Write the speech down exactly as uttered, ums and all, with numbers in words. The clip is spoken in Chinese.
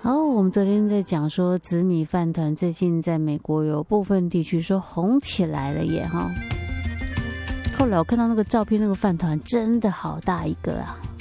好，我们昨天在讲说紫米饭团最近在美国有部分地区说红起来了耶哈。后来我看到那个照片，那个饭团真的好大一个啊。